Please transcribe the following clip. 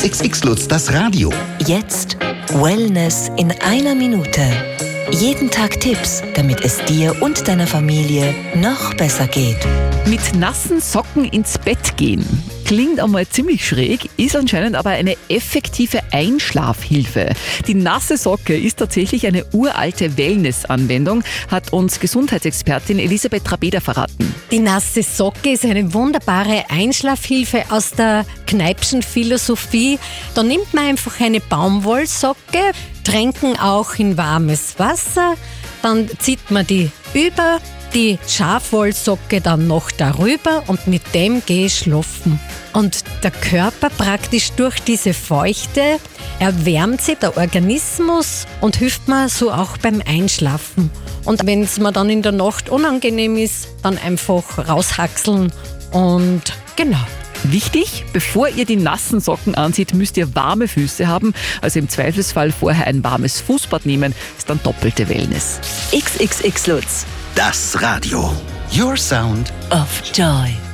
XXX Lutz, das Radio. Jetzt Wellness in einer Minute. Jeden Tag Tipps, damit es dir und deiner Familie noch besser geht. Mit nassen Socken ins Bett gehen. Klingt einmal ziemlich schräg, ist anscheinend aber eine effektive Einschlafhilfe. Die nasse Socke ist tatsächlich eine uralte Wellness-Anwendung, hat uns Gesundheitsexpertin Elisabeth Trabeder verraten. Die nasse Socke ist eine wunderbare Einschlafhilfe aus der Kneipschen Philosophie. Da nimmt man einfach eine Baumwollsocke, tränken auch in warmes Wasser, dann zieht man die über, die Schafwollsocke dann noch darüber und mit dem gehe ich schlafen. Und der Körper praktisch durch diese Feuchte erwärmt sich der Organismus und hilft mir so auch beim Einschlafen. Und wenn es mir dann in der Nacht unangenehm ist, dann einfach raushackseln und genau. Wichtig, bevor ihr die nassen Socken anzieht, müsst ihr warme Füße haben. Also im Zweifelsfall vorher ein warmes Fußbad nehmen, ist dann doppelte Wellness. XXX Lutz. Das Radio. Your Sound of Joy.